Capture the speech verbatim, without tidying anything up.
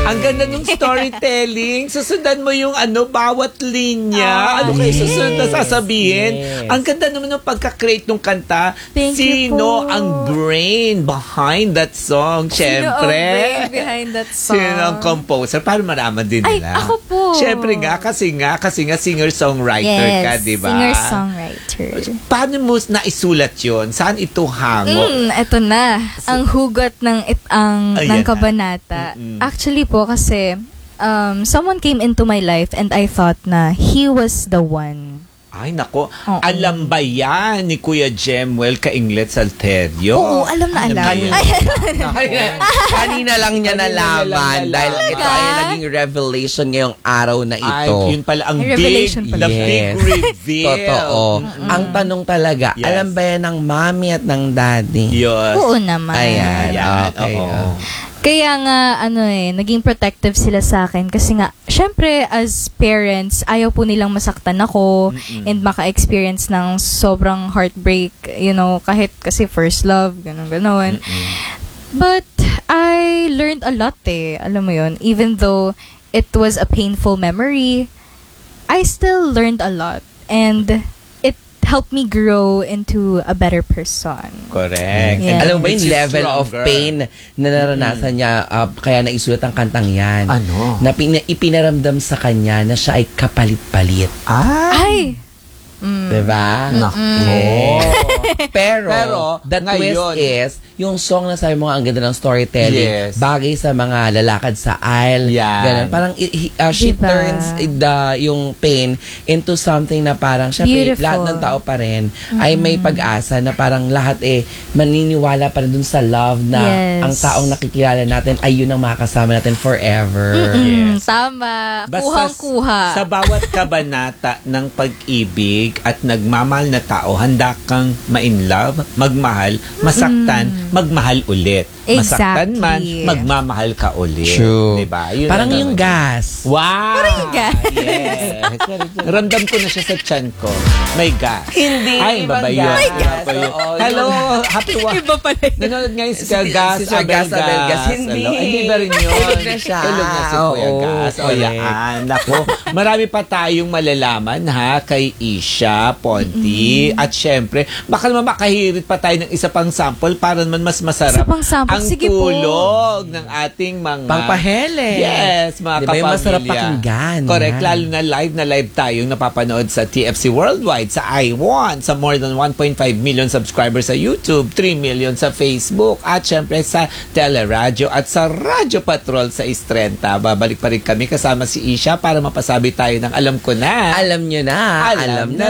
Ang ganda ng storytelling. Susundan mo yung ano, bawat linya. Ano kayo susunod na sasabihin? Yes. Ang ganda naman ng pagka-create ng kanta. Thank you Sino po. ang brain behind that song? Sino ang Siyempre. brain behind that song? Sino ang composer? Para maraman din Ay, nila. ako po. Siyempre nga, kasi nga, kasi nga singer-songwriter Yes, ka, di ba? singer-songwriter. Paano mo naisulat yun? Saan ito hango? Mm, eto na. Ang hugot ng it, ang Ayan ng na. kabanata. Mm-mm. Actually po kasi um, someone came into my life and I thought na he was the one. Ay, nako. Oo. Alam ba yan ni Kuya Jemuel Kainglet Salterio? Oo, alam na alam. Alam Ay, Kanina lang niya Kanina lang nalaman nalaman. dahil ito ay naging revelation ngayong araw na Ay, ito. yun pala ang May big, revelation the pala. big Yes. reveal. Totoo. Ang tanong talaga, Yes. alam ba yan ng mommy at ng daddy? Yes. oo naman. Ayan. Yan, Okay, oo. oh. Kaya nga, ano eh, naging protective sila sa akin. Kasi nga, syempre, as parents, ayaw po nilang masaktan ako Mm-mm. and maka-experience ng sobrang heartbreak, you know, kahit kasi first love, gano'n, gano'n. But, I learned a lot eh, alam mo yun. Even though it was a painful memory, I still learned a lot. And it helped me grow into a better person. Correct. Yeah. Alam mo ba yung Which is level of stronger. pain na naranasan niya, uh, kaya naisulat ang kantang yan? Ano? Na pin- ipinaramdam sa kanya na siya ay kapalit-palit. Ah. Ay! Mm. Diba? Nako. Pero, Pero, the ngayon- twist is, yung song na sabi mo nga, ang ganda ng storytelling, Yes. bagay sa mga lalakad sa aisle. Yan. Ganun. Parang i- i- uh, she Diba? turns the, yung pain into something na parang, syempre, Beautiful. lahat ng tao pa rin ay may pag-asa na parang lahat eh, maniniwala pa rin dun sa love na Yes. ang taong nakikilala natin ay yun ang makakasama natin forever. Mm, Yes. tama. Basta Kuhang-kuha. Sa bawat kabanata ng pag-ibig at nagmamahal na tao, handa kang ma-in love, magmahal, masaktan, magmahal ulit. Masaktan man, Exactly. magmamahal ka ulit. True. Diba? Yun Parang ang yung naman. gas. Wow! Parang yung gas. Yes. Ramdam ko na siya sa tiyan ko. May gas. Hindi, Ay, iba ba ibang yun? gas. Iba ba yun? Oo, Hello, yun. happy wa- Iba pala yun. Nanonood ngayon si Si- Gas, si Sir Gas Abel Gas. Hindi. Hello. Hindi ba rin yun? Tulog na siya. Tulog na si Kuya Oo, Gas. O correct. yan. Naku, marami pa tayong malalaman ha kay Isha, Ponti. At syempre, baka naman makahirit pa tayo ng isa pang sample para naman mas masarap Isa pang sample. ang Sige po. tulog ng ating mga Pangpahele. Yes, mga Diba yung kapamilya. masarap pakinggan? Correct. Yan. Lalo na live na live tayong napapanood sa T F C Worldwide, sa I one, sa more than one point five million subscribers sa YouTube, three million sa Facebook, at syempre sa Teleradyo at sa Radyo Patrol sa Istrenta. Babalik pa rin kami kasama si Isha para mapasabi tayo ng alam ko na. Alam nyo na. Alam na